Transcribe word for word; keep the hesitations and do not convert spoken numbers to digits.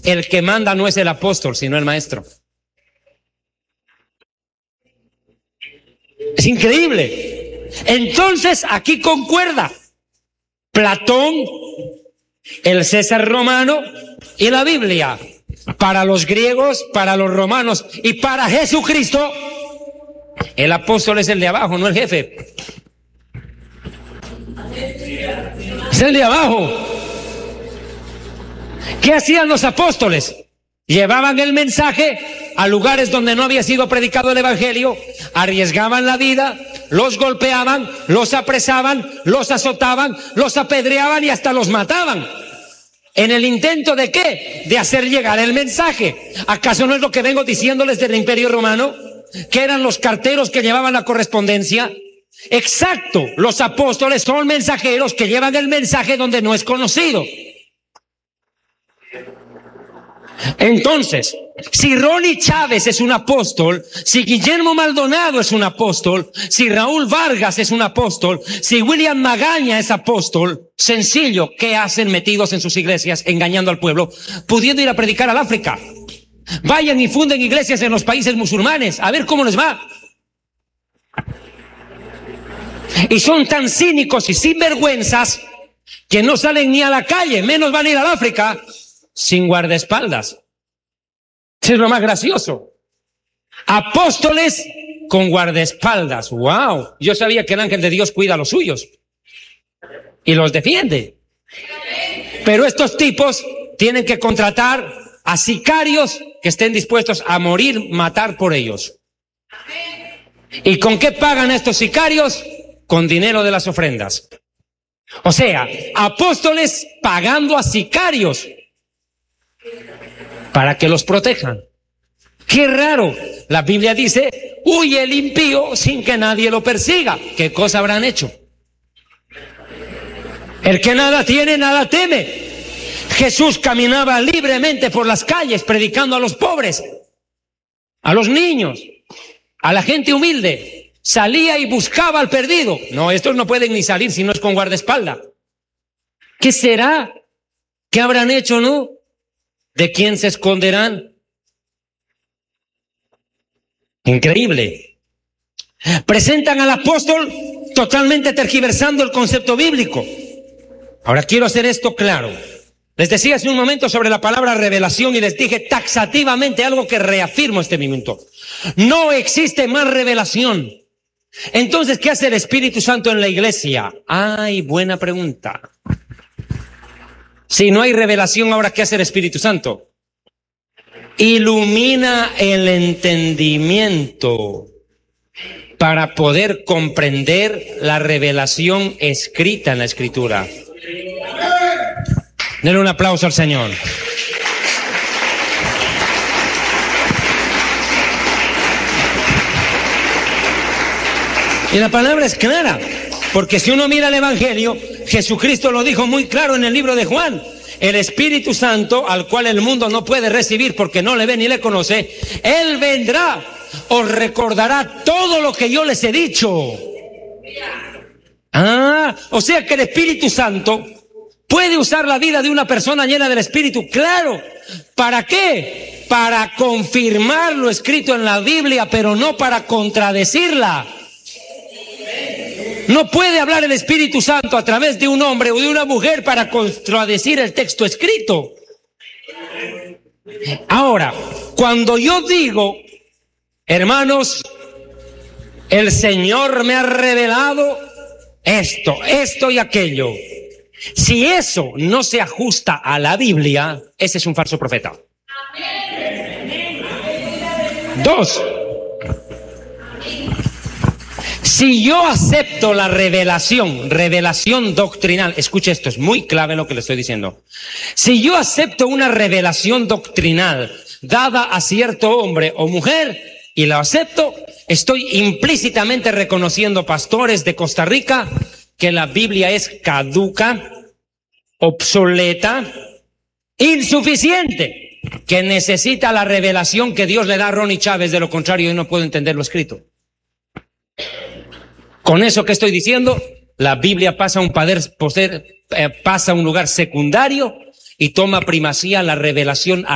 el que manda no es el apóstol, sino el maestro. Es increíble. Entonces aquí concuerda Platón, el César romano y la Biblia. Para los griegos, para los romanos y para Jesucristo, el apóstol es el de abajo, no el jefe. Es el de abajo. ¿Qué hacían los apóstoles? Llevaban el mensaje a lugares donde no había sido predicado el evangelio, arriesgaban la vida, los golpeaban, los apresaban, los azotaban, los apedreaban y hasta los mataban. ¿En el intento de qué? De hacer llegar el mensaje. ¿Acaso no es lo que vengo diciéndoles del Imperio Romano? ¿Que eran los carteros que llevaban la correspondencia? Exacto, los apóstoles son mensajeros que llevan el mensaje donde no es conocido. Entonces, si Ronnie Chávez es un apóstol, si Guillermo Maldonado es un apóstol, si Raúl Vargas es un apóstol, si William Magaña es apóstol, sencillo, ¿qué hacen metidos en sus iglesias engañando al pueblo, pudiendo ir a predicar al África? Vayan y funden iglesias en los países musulmanes, a ver cómo les va. Y son tan cínicos y sinvergüenzas que no salen ni a la calle, menos van a ir al África sin guardaespaldas. Eso es lo más gracioso. Apóstoles con guardaespaldas. ¡Wow! Yo sabía que el ángel de Dios cuida a los suyos y los defiende. Pero estos tipos tienen que contratar a sicarios que estén dispuestos a morir, matar por ellos. ¿Y con qué pagan a estos sicarios? Con dinero de las ofrendas. O sea, apóstoles pagando a sicarios para que los protejan. ¡Qué raro! La Biblia dice, huye el impío sin que nadie lo persiga. ¿Qué cosa habrán hecho? El que nada tiene, nada teme. Jesús caminaba libremente por las calles predicando a los pobres, a los niños, a la gente humilde. Salía y buscaba al perdido. No, estos no pueden ni salir si no es con guardaespaldas. ¿Qué será? ¿Qué habrán hecho, no? ¿De quién se esconderán? Increíble. Presentan al apóstol totalmente tergiversando el concepto bíblico. Ahora quiero hacer esto claro. Les decía hace un momento sobre la palabra revelación y les dije taxativamente algo que reafirmo este minuto. No existe más revelación. Entonces, ¿qué hace el Espíritu Santo en la iglesia? Ay, buena pregunta. Si no hay revelación, ¿ahora qué hace el Espíritu Santo? Ilumina el entendimiento para poder comprender la revelación escrita en la Escritura. Denle un aplauso al Señor. Y la palabra es clara, porque si uno mira el Evangelio, Jesucristo lo dijo muy claro en el libro de Juan. El Espíritu Santo, al cual el mundo no puede recibir porque no le ve ni le conoce, Él vendrá, os recordará todo lo que yo les he dicho. Ah, o sea que el Espíritu Santo puede usar la vida de una persona llena del Espíritu, claro. ¿Para qué? Para confirmar lo escrito en la Biblia, pero no para contradecirla. No puede hablar el Espíritu Santo a través de un hombre o de una mujer para contradecir el texto escrito. Ahora, cuando yo digo, hermanos, el Señor me ha revelado esto, esto y aquello, si eso no se ajusta a la Biblia, ese es un falso profeta. Dos, si yo acepto la revelación, revelación doctrinal, escuche esto, es muy clave lo que le estoy diciendo. Si yo acepto una revelación doctrinal dada a cierto hombre o mujer y la acepto, estoy implícitamente reconociendo, pastores de Costa Rica, que la Biblia es caduca, obsoleta, insuficiente, que necesita la revelación que Dios le da a Ronnie Chávez, de lo contrario yo no puedo entender lo escrito. Con eso que estoy diciendo, la Biblia pasa a un, poder, poder, eh, pasa a un lugar secundario y toma primacía la revelación